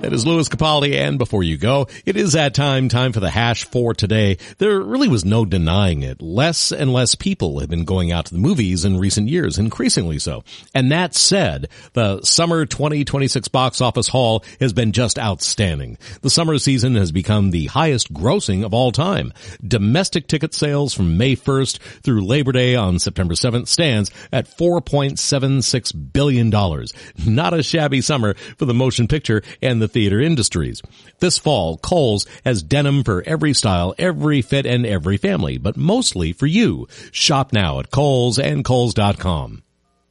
It is Louis Capaldi, and before you go, it is that time for the hash for today. There really was no denying it. Less and less people have been going out to the movies in recent years, increasingly so. And that said, the summer 2026 box office haul has been just outstanding. The summer season has become the highest grossing of all time. Domestic ticket sales from May 1st through Labor Day on September 7th stands at $4.76 billion. Not a shabby summer for the motion picture and the theater industries. This fall, Kohl's has denim for every style, every fit, and every family, but mostly for you. Shop now at Kohl's and Kohl's.com.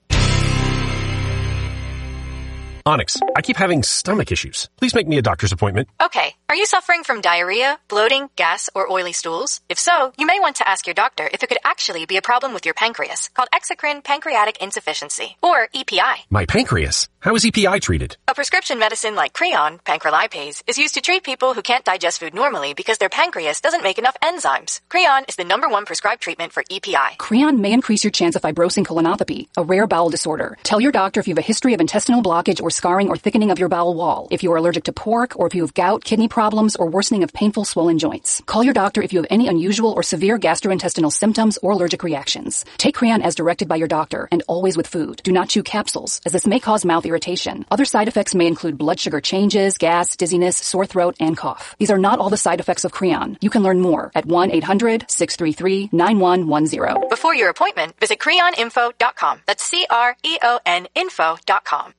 Onyx, I keep having stomach issues. Please make me a doctor's appointment. Okay. Are you suffering from diarrhea, bloating, gas, or oily stools? If so, you may want to ask your doctor if it could actually be a problem with your pancreas, called exocrine pancreatic insufficiency, or EPI. My pancreas? How is EPI treated? A prescription medicine like Creon, pancrelipase, is used to treat people who can't digest food normally because their pancreas doesn't make enough enzymes. Creon is the #1 prescribed treatment for EPI. Creon may increase your chance of fibrosing colonopathy, a rare bowel disorder. Tell your doctor if you have a history of intestinal blockage or scarring or thickening of your bowel wall, if you are allergic to pork, or if you have gout, kidney problems, or worsening of painful swollen joints. Call your doctor if you have any unusual or severe gastrointestinal symptoms or allergic reactions. Take Creon as directed by your doctor, and always with food. Do not chew capsules, as this may cause mouth irritation. Other side effects may include blood sugar changes, gas, dizziness, sore throat, and cough. These are not all the side effects of Creon. You can learn more at 1-800-633-9110. Before your appointment, visit creoninfo.com. That's CREON info.com.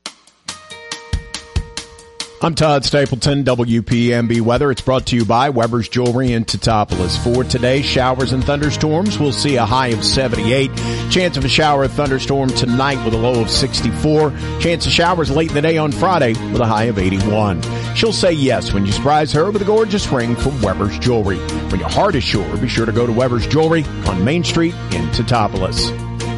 I'm Todd Stapleton, WPMB Weather. It's brought to you by Weber's Jewelry in Teutopolis. For today, showers and thunderstorms. We'll see a high of 78. Chance of a shower or thunderstorm tonight with a low of 64. Chance of showers late in the day on Friday with a high of 81. She'll say yes when you surprise her with a gorgeous ring from Weber's Jewelry. When your heart is sure, be sure to go to Weber's Jewelry on Main Street in Teutopolis.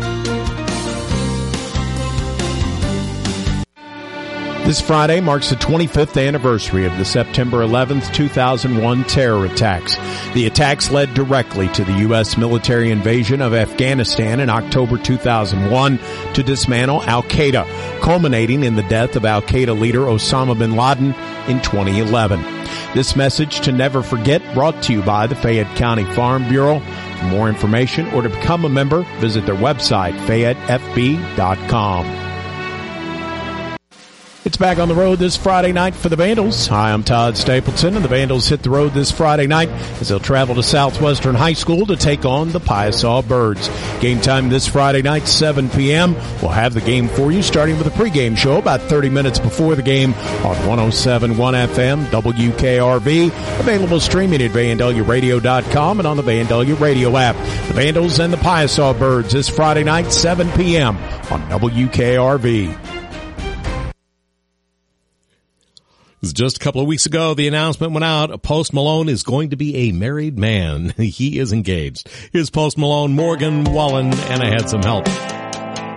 This Friday marks the 25th anniversary of the September 11th, 2001 terror attacks. The attacks led directly to the U.S. military invasion of Afghanistan in October 2001 to dismantle al-Qaeda, culminating in the death of al-Qaeda leader Osama bin Laden in 2011. This message to never forget brought to you by the Fayette County Farm Bureau. For more information or to become a member, visit their website, FayetteFB.com. It's back on the road this Friday night for the Vandals. Hi, I'm Todd Stapleton, and the Vandals hit the road this Friday night as they'll travel to Southwestern High School to take on the Piasaw Birds. Game time this Friday night, 7 p.m. We'll have the game for you, starting with a pregame show about 30 minutes before the game on 107.1 FM, WKRV, available streaming at VandelliaRadio.com and on the Vandalia Radio app. The Vandals and the Piasaw Birds this Friday night, 7 p.m. on WKRV. Just a couple of weeks ago, the announcement went out. Post Malone is going to be a married man. He is engaged. Here's Post Malone, Morgan Wallen, and I Had Some Help.